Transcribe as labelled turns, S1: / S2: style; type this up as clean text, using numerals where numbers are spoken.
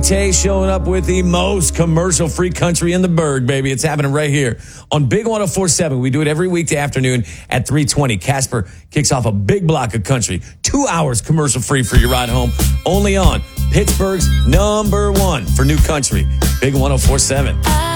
S1: Tay showing up with the most commercial-free country in the burg, baby. It's happening right here on Big 104.7. We do it every weekday afternoon at 3:20. Casper kicks off a big block of country. 2 hours commercial-free for your ride home. Only on Pittsburgh's #1 for new country. Big 104.7.